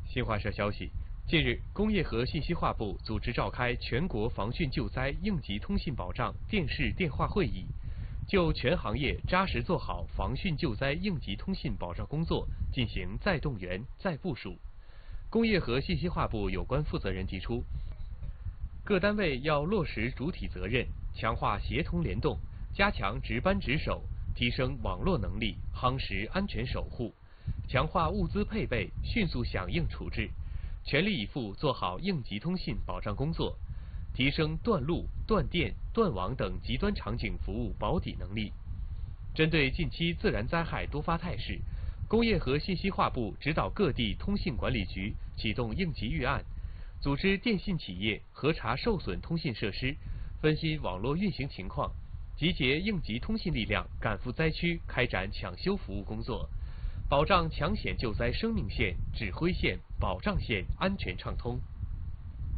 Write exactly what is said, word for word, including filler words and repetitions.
新华社消息，近日，工业和信息化部组织召开全国防汛救灾应急通信保障电视电话会议，就全行业扎实做好防汛救灾应急通信保障工作进行再动员、再部署。工业和信息化部有关负责人提出，各单位要落实主体责任，强化协同联动，加强值班值守，提升网络能力，夯实安全守护，强化物资配备，迅速响应处置，全力以赴做好应急通信保障工作，提升断路、断电、断网等极端场景服务保底能力。针对近期自然灾害多发态势，工业和信息化部指导各地通信管理局启动应急预案，组织电信企业核查受损通信设施，分析网络运行情况，集结应急通信力量，赶赴灾区开展抢修服务工作，保障抢险救灾生命线、指挥线、保障线安全畅通。